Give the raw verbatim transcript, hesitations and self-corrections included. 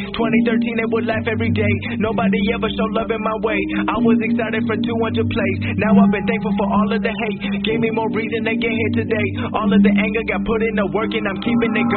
twenty thirteen, they would laugh every day. Nobody ever showed love in my way. I was excited for two hundred plays. Now I've been thankful for all of the hate. Gave me more reason to get here today. All of the anger got put in the work and I'm keeping it going.